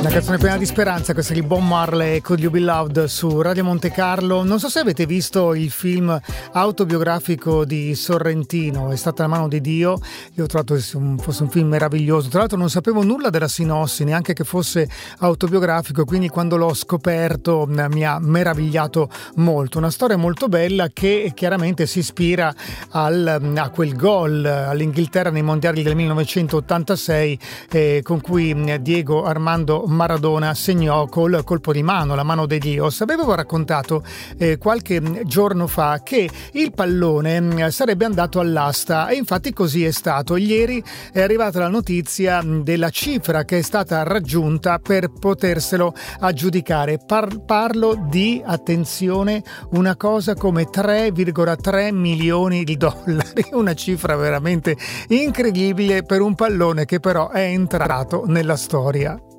Una canzone piena di speranza, questa di Bob Marley, Could You Be Loved su Radio Monte Carlo. Non so se avete visto il film autobiografico di Sorrentino, È stata la mano di Dio. Io ho trovato che fosse un film meraviglioso. Tra l'altro non sapevo nulla della sinossi, neanche che fosse autobiografico, quindi quando l'ho scoperto mi ha meravigliato molto. Una storia molto bella che chiaramente si ispira a quel gol all'Inghilterra nei mondiali del 1986 con cui Diego Armando Maradona segnò col colpo di mano, la mano di Dio. Avevo raccontato qualche giorno fa che il pallone sarebbe andato all'asta e infatti così è stato. Ieri è arrivata la notizia della cifra che è stata raggiunta per poterselo aggiudicare. Parlo di, attenzione, una cosa come 3,3 milioni di dollari, una cifra veramente incredibile per un pallone che però è entrato nella storia.